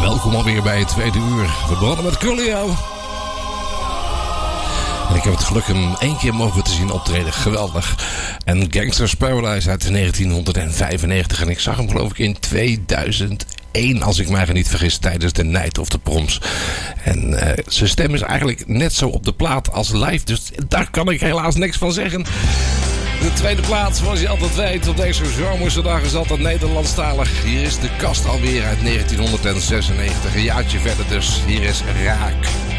Welkom alweer bij het tweede uur. We begonnen met Coolio. En ik heb het geluk hem 1 keer mogen te zien optreden. Geweldig. En Gangsters Paradise uit 1995. En ik zag hem geloof ik in 2001, als ik mij niet vergis, tijdens de Night of the Proms. En zijn stem is eigenlijk net zo op de plaat als live. Dus daar kan ik helaas niks van zeggen. De tweede plaats, zoals je altijd weet, op deze zomerse is altijd Nederlandstalig. Hier is de kast alweer uit 1996. Een jaartje verder dus. Hier is Raak.